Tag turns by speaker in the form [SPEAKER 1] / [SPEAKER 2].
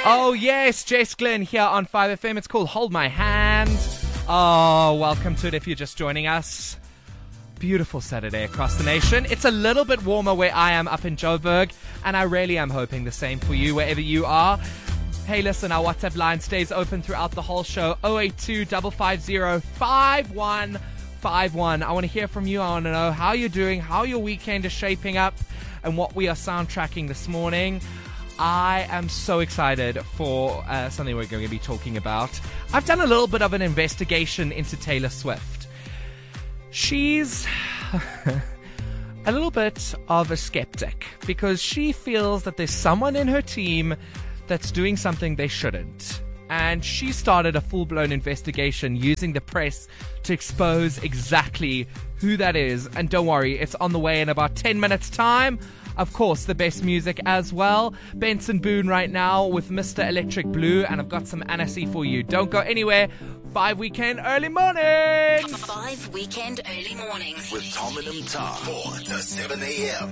[SPEAKER 1] Oh, yes, Jess Glynn here on 5FM. It's called Hold My Hand. Oh, welcome to it if you're just joining us. Beautiful Saturday across the nation. It's a little bit warmer where I am up in Joburg, and I really am hoping the same for you wherever you are. Hey, listen, our WhatsApp line stays open throughout the whole show. 082 550 5151. I want to hear from you. I want to know how you're doing, how your weekend is shaping up, and what we are soundtracking this morning. I am so excited for something we're going to be talking about. I've done a little bit of an investigation into Taylor Swift. She's a little bit of a skeptic because she feels that there's someone in her team that's doing something they shouldn't. And she started a full-blown investigation using the press to expose exactly who that is. And don't worry, it's on the way in about 10 minutes' time. Of course, the best music as well. Benson Boone right now with Mr. Electric Blue, and I've got some Annecy for you. Don't go anywhere. 5 Weekend Early Mornings.
[SPEAKER 2] 5 Weekend Early Mornings
[SPEAKER 3] with Tom and Tom 4 to 7 a.m.